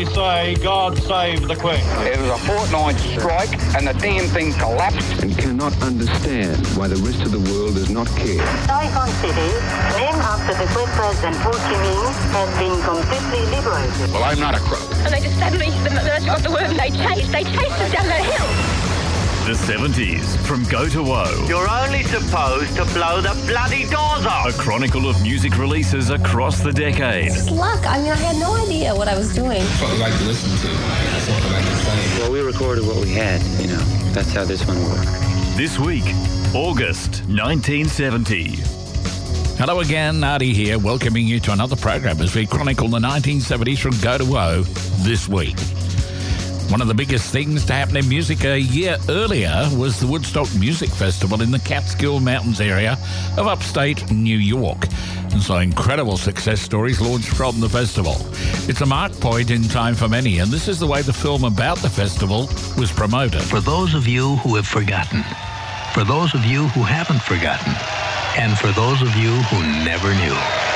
we say, God save the Queen. It was a fortnight strike and the damn thing collapsed. And cannot understand why the rest of the world does not care. Saigon City, named after the great President Ho Chi Minh, has been completely liberated. Well, I'm not a crook. And they just suddenly, the minute got the word, they chased us down that hill. The 70s, from Go to Woe. You're only supposed to blow the bloody doors off. A chronicle of music releases across the decade. It's luck. I mean, I had no idea what I was doing. That's what we like to listen to. That's what we like to play. Well, we recorded what we had, you know. That's how this one worked. This week, August 1970. Hello again, Artie here, welcoming you to another program as we chronicle the 1970s from Go to Woe this week. One of the biggest things to happen in music a year earlier was the Woodstock Music Festival in the Catskill Mountains area of upstate New York. And so incredible success stories launched from the festival. It's a mark point in time for many, and this is the way the film about the festival was promoted. For those of you who have forgotten, for those of you who haven't forgotten, and for those of you who never knew.